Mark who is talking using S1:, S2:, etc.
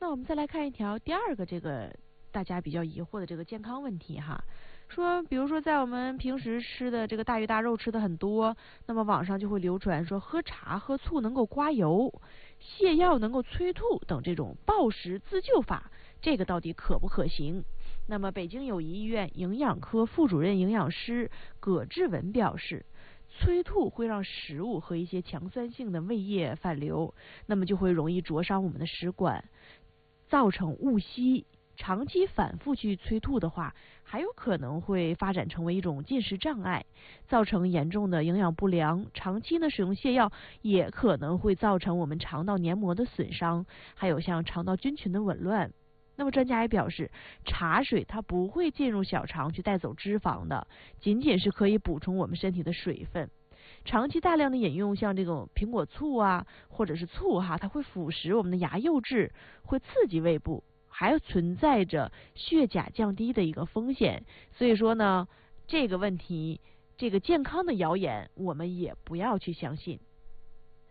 S1: 那我们再来看一条第二个这个大家比较疑惑的这个健康问题哈，说比如说在我们平时吃的这个大鱼大肉吃的很多，那么网上就会流传说喝茶喝醋能够刮油，泻药能够催吐等这种暴食自救法，这个到底可不可行？那么北京友谊医院营养科副主任营养师葛志文表示，催吐会让食物和一些强酸性的胃液反流，那么就会容易灼伤我们的食管，造成误吸。长期反复去催吐的话，还有可能会发展成为一种进食障碍，造成严重的营养不良。长期呢使用泻药也可能会造成我们肠道黏膜的损伤，还有像肠道菌群的紊乱。那么专家也表示，茶水它不会进入小肠去带走脂肪的，仅仅是可以补充我们身体的水分。长期大量的饮用像这种苹果醋啊，或者是醋哈，它会腐蚀我们的牙釉质，会刺激胃部，还存在着血钾降低的一个风险。所以说呢，这个问题，这个健康的谣言，我们也不要去相信。